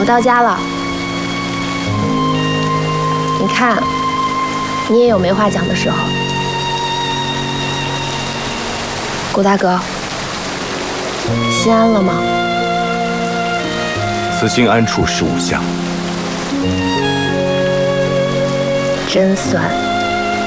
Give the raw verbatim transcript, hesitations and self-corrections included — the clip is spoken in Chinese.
我到家了。你看，你也有没话讲的时候。顾大哥，心安了吗？ 此心安处是吾乡。 真酸。